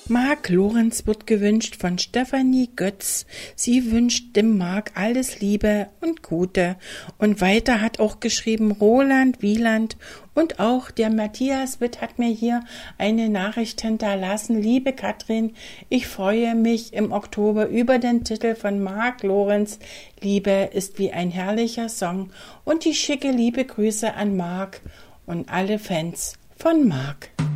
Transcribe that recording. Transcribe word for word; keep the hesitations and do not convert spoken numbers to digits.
Marc Lorenz wird gewünscht von Stefanie Götz. Sie wünscht dem Marc alles Liebe und Gute. Und weiter hat auch geschrieben Roland Wieland und auch der Matthias Witt hat mir hier eine Nachricht hinterlassen. Liebe Katrin, ich freue mich im Oktober über den Titel von Marc Lorenz. Liebe ist wie ein herrlicher Song. Und ich schicke liebe Grüße an Marc und alle Fans von Marc.